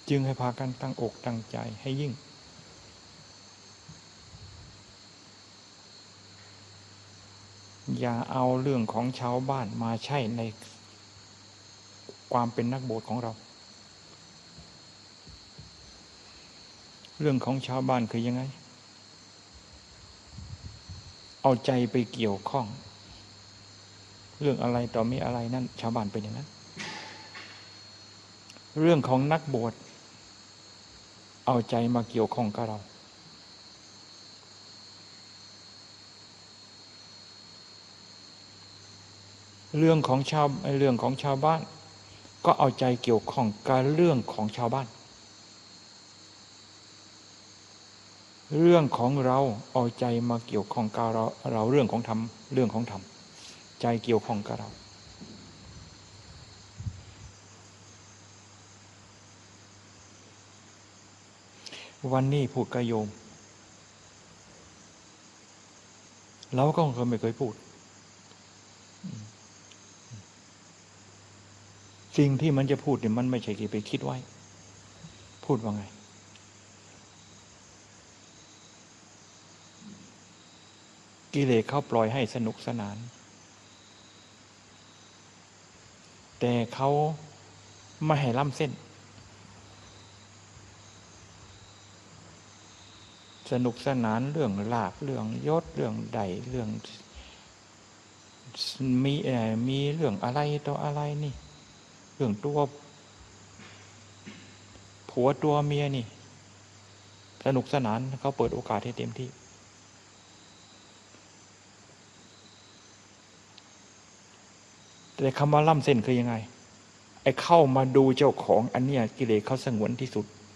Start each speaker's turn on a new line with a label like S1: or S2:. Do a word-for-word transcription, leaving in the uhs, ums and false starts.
S1: จึงให้พากันตั้งอกตั้งใจให้ยิ่งอย่าเอาเรื่องของชาวบ้านมาใช้ในความเป็นนักบวชของเราเรื่องของชาวบ้านคือยังไงเอาใจไปเกี่ยวข้องเรื่องอะไรต่อมีอะไรนั่นชาวบ้านเป็นอย่างนั้นเรื่องของนักบวชเอาใจมาเกี่ยวข้องกับเราเรื่องของชาวเรื่องของชาวบ้านก็เอาใจเกี่ยวข้องกับเรื่องของชาวบ้านเรื่องของเราเอาใจมาเกี่ยวข้องกับเราเราเรื่องของธรรมเรื่องของธรรมใจเกี่ยวข้องกับเราวันนี้พูดกับโยมเราก็เคยไม่เคยพูดสิ่งที่มันจะพูดเนี่ยมันไม่ใช่กี่ไปคิดไว้พูดว่าไงกิเลสเขาปล่อยให้สนุกสนานแต่เขาไม่ให้ล้ำเส้นสนุกสนานเรื่องลาภเรื่องยศเรื่องใดเรื่องมีเอ่อมีเรื่องอะไรต่ออะไรนี่เรื่องตัวผัวตัวเมียนี่สนุกสนานเขาเปิดโอกาสให้เต็มที่แต่คำว่าล่ำเส้นคือยังไงไอ้เข้ามาดูเจ้าของอันเนี้ยกิเลสเขาสงวนที่สุด